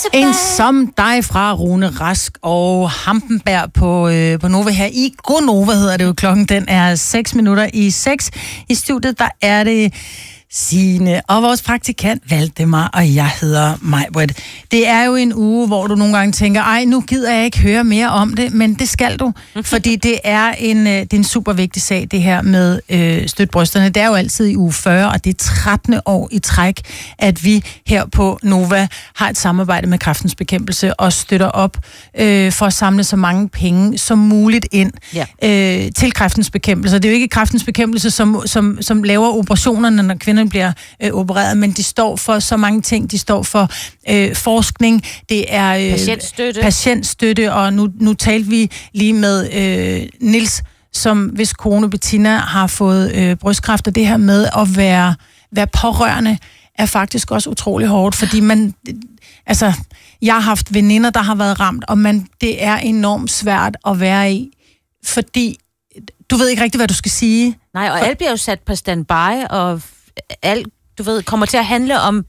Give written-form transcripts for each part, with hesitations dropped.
tilbage. En som dig fra Rune Rask og Hampenberg på Nova her i Gonova hedder det jo. Klokken den er 6:06. I studiet der er det Signe og vores praktikant Valdemar, og jeg hedder Majbrit. Det er jo en uge, hvor du nogle gange tænker, ej, nu gider jeg ikke høre mere om det, men det skal du, fordi det er en super vigtig sag, det her med støtbrysterne. Det er jo altid i uge 40, og det er 13. år i træk, at vi her på Nova har et samarbejde med Kræftens Bekæmpelse og støtter op for at samle så mange penge som muligt ind til Kræftens Bekæmpelse. Det er jo ikke Kræftens Bekæmpelse, som laver operationerne, når kvinder bliver opereret, men de står for så mange ting. De står for forskning, det er patientstøtte, og nu talte vi lige med Nils, som hvis kone Bettina har fået brystkræft, og det her med at være pårørende er faktisk også utrolig hårdt, fordi jeg har haft veninder, der har været ramt, og det er enormt svært at være i, fordi du ved ikke rigtigt, hvad du skal sige. Nej, og alt bliver jo sat på standby, og alt, du ved, kommer til at handle om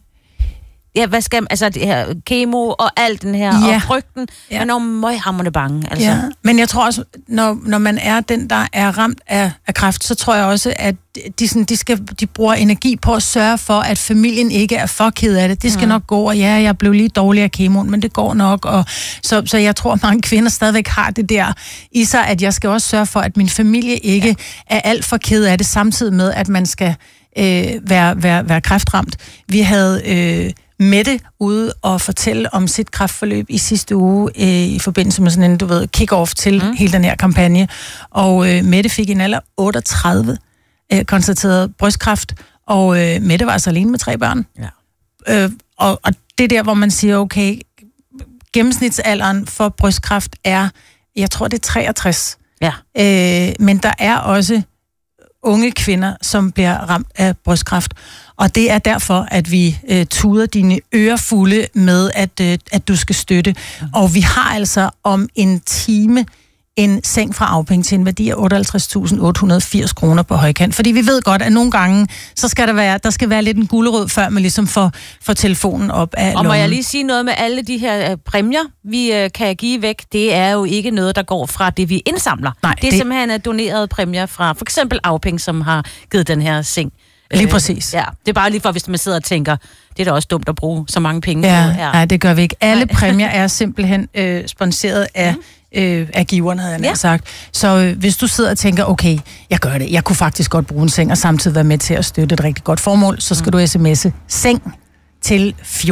det her kemo og alt den her, og frygten, men er møghamrende bange. Altså. Ja. Men jeg tror også, når man er den, der er ramt af kræft, så tror jeg også, at de bruger energi på at sørge for, at familien ikke er for ked af det. Det skal nok gå, og jeg blev lige dårlig af kemoen, men det går nok. Og så jeg tror, at mange kvinder stadigvæk har det der i sig, at jeg skal også sørge for, at min familie ikke er alt for ked af det, samtidig med, at man skal være kræftramt. Vi havde Mette ude og fortælle om sit kræftforløb i sidste uge i forbindelse med sådan en, kick-off til hele den her kampagne. Og Mette fik en alder 38 konstateret brystkræft, og Mette var altså alene med 3 børn. Ja. Og det der, hvor man siger, okay, gennemsnitsalderen for brystkræft er, jeg tror det er 63. Ja. Men der er også unge kvinder, som bliver ramt af brystkræft. Og det er derfor, at vi tuder dine ører fulde med, at du skal støtte. Og vi har altså om en time en seng fra Afpenge til en værdi af 58.880 kroner på højkant. Fordi vi ved godt, at nogle gange, så skal der skal være lidt en gulerod, før man ligesom får telefonen op af lommen. Og må jeg lige sige noget med alle de her præmier, vi kan give væk? Det er jo ikke noget, der går fra det, vi indsamler. Nej, det er simpelthen doneret præmier fra for eksempel Afpenge, som har givet den her seng. Lige præcis. Ja, det er bare lige for, hvis man sidder og tænker, det er da også dumt at bruge så mange penge på. Nej, det gør vi ikke. Alle præmier er simpelthen sponsoreret af giverne, havde jeg sagt. Så hvis du sidder og tænker, okay, jeg gør det, jeg kunne faktisk godt bruge en seng, og samtidig være med til at støtte et rigtig godt formål, så skal du sms'e seng til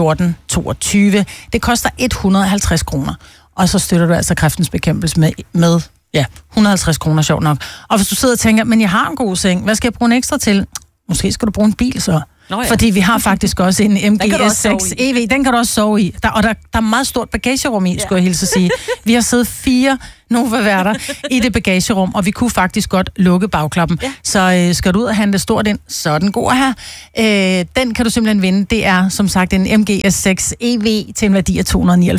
1422. Det koster 150 kroner, og så støtter du altså Kræftens Bekæmpelse med 150 kroner, sjovt nok. Og hvis du sidder og tænker, men jeg har en god seng, hvad skal jeg bruge en ekstra til? Måske skal du bruge en bil så. Fordi vi har faktisk også en MG S6 EV. Den kan du også sove i. Der er meget stort bagagerum i, skulle jeg hilse at sige. Vi har siddet 4 Nova-værter i det bagagerum, og vi kunne faktisk godt lukke bagklappen. Ja. Så skal du ud og handle stort ind, så er den god at have. Den kan du simpelthen vinde. Det er, som sagt, en MG S6 EV til en værdi af 299.999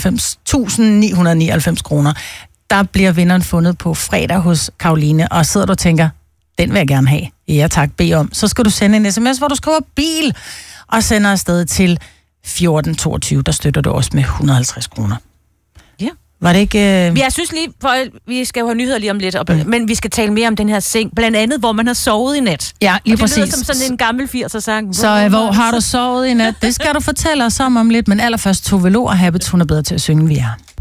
kroner. Der bliver vinderen fundet på fredag hos Karoline, og sidder du og tænker, den vil jeg gerne have. Ja tak, bed om. Så skal du sende en sms, hvor du skriver bil, og sender afsted til 1422. Der støtter du også med 150 kroner. Ja. Var det ikke... Jeg synes lige, for vi skal jo have nyheder lige om lidt, men vi skal tale mere om den her seng, blandt andet, hvor man har sovet i nat. Ja, lige præcis. Det lyder som sådan en gammel 80'er-sang. Så hvor har du sovet i nat? Det skal du fortælle os om lidt, men allerførst Tove Lo og Habit, hun er bedre til at synge, vi er.